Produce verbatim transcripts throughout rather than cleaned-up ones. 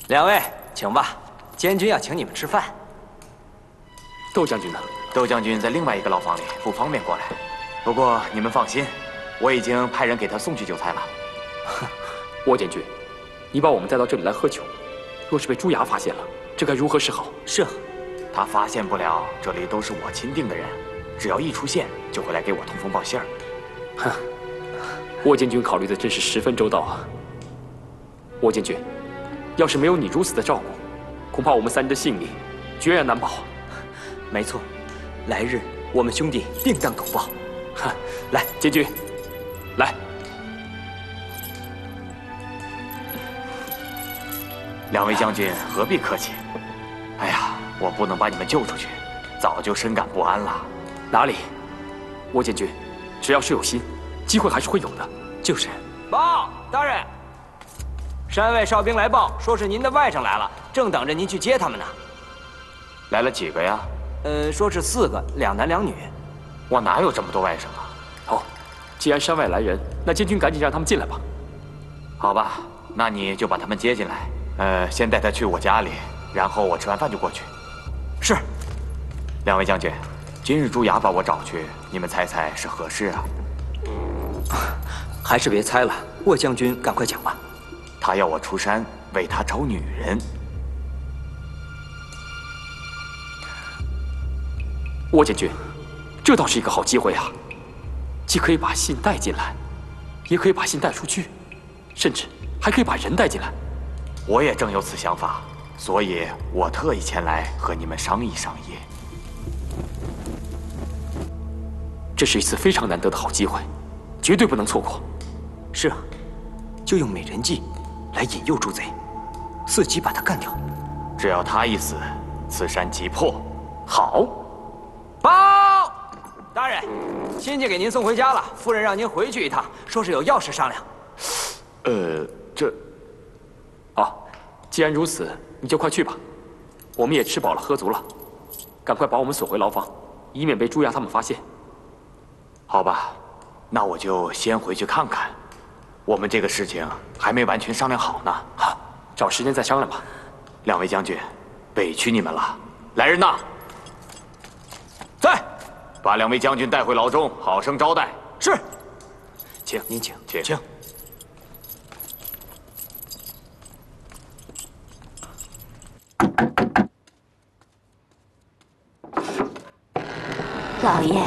两位，请吧，监军要请你们吃饭。 窦将军呢？ 窦将军在另外一个牢房里，不方便过来。不过你们放心，我已经派人给他送去酒菜了。 沃监军，你把我们带到这里来喝酒，若是被朱牙发现了，这该如何是好？ 是， 他发现不了，这里都是我钦定的人，只要一出现，就会来给我通风报信儿。 哼，沃监军考虑的真是十分周到啊。沃监军，要是没有你如此的照顾，恐怕我们三人的性命决然难保。 没错，来日我们兄弟定当苟报。 哈，来，监军，来。 两位将军何必客气？哎呀，我不能把你们救出去，早就深感不安了。 哪里，沃监军，只要是有心，机会还是会有的。 就是。 报，大人，山外哨兵来报，说是您的外甥来了，正等着您去接他们呢。 来了几个呀？ 呃，说是四个，两男两女。 我哪有这么多外甥啊？ 好，既然山外来人，那监军赶紧让他们进来吧。 好吧，那你就把他们接进来。呃，先带他去我家里，然后我吃完饭就过去。 是。 两位将军，今日朱牙把我找去，你们猜猜是何事啊？ 还是别猜了，沃将军，赶快讲吧。 他要我出山为他找女人。 沃监军，这倒是一个好机会啊！既可以把信带进来，也可以把信带出去，甚至还可以把人带进来。 我也正有此想法，所以我特意前来和你们商议商议。 这是一次非常难得的好机会，绝对不能错过。 是啊，就用美人计来引诱朱贼，伺机把他干掉。 只要他一死，此山即破。 好。 报，大人，亲戚给您送回家了，夫人让您回去一趟，说是有要事商量。 呃，这…… 啊，既然如此，你就快去吧。我们也吃饱了喝足了，赶快把我们锁回牢房，以免被朱牙他们发现。 好吧，那我就先回去看看。我们这个事情还没完全商量好呢。 好，找时间再商量吧。 两位将军，委屈你们了。来人呐！ 在， 把两位将军带回牢中，好生招待。 是。 请您请请请。 老爷，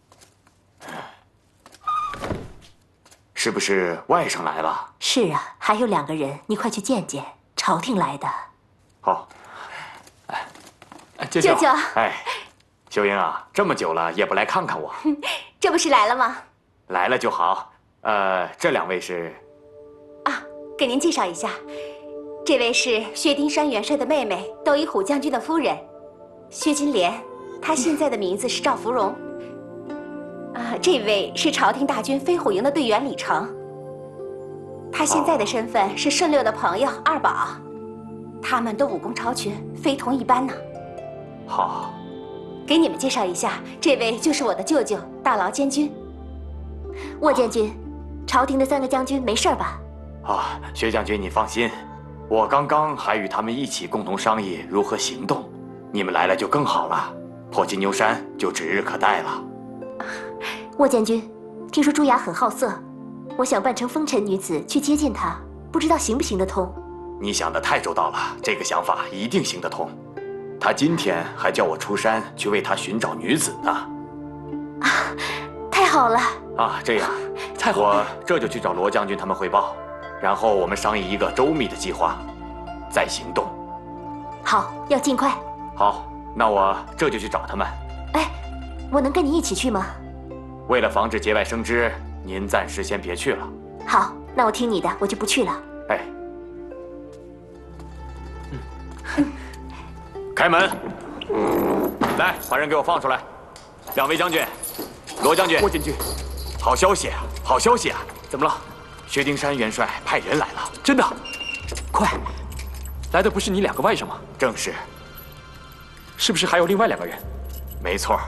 是不是外甥来了？ 是啊，还有两个人，你快去见见。朝廷来的。 好。 哎，舅舅舅， 哎，秀英啊，这么久了也不来看看我。 这不是来了吗？ 来了就好。呃，这两位是？ 啊，给您介绍一下，这位是薛丁山元帅的妹妹，窦一虎将军的夫人，薛金莲。她现在的名字是赵芙蓉。啊，这位是朝廷大军飞虎营的队员李成。他现在的身份是顺六的朋友二宝，他们都武功超群，非同一般呢。 好， 给你们介绍一下，这位就是我的舅舅大牢监军。沃监军，朝廷的三个将军没事吧？ 啊，薛将军你放心，我刚刚还与他们一起共同商议如何行动，你们来了就更好了。破金牛山就指日可待了。 沃监军，听说朱牙很好色，我想扮成风尘女子去接近他，不知道行不行得通？ 你想得太周到了，这个想法一定行得通。他今天还叫我出山去为他寻找女子呢。 啊，太好了！ 啊，这样， 太好了！ 我这就去找罗将军他们汇报，然后我们商议一个周密的计划，再行动。 好，要尽快。 好。那我这就去找他们。 哎，我能跟你一起去吗？ 为了防止节外生枝，您暂时先别去了。 好，那我听你的，我就不去了。 哎，嗯，开门！来，把人给我放出来。两位将军，罗将军， 沃监军， 好消息啊！好消息啊！ 怎么了？ 薛丁山元帅派人来了。 真的？快！来的不是你两个外甥吗？ 正是。 是不是还有另外两个人？ 没错。